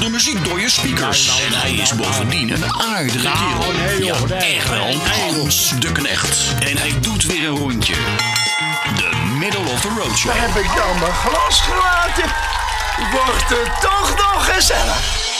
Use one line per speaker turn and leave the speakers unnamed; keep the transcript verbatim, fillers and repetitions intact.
de muziek door je speakers.
Nou, nou,
en hij
nou,
is
nou,
bovendien een aardige
nou,
kerel.
nee, joh,
ja,
nee,
echt wel.
nee, nee,
Hans de Knecht. En hij doet weer een rondje. De Middle of the Road Show.
Heb ik dan mijn glas gelaten? Wordt het toch nog gezellig?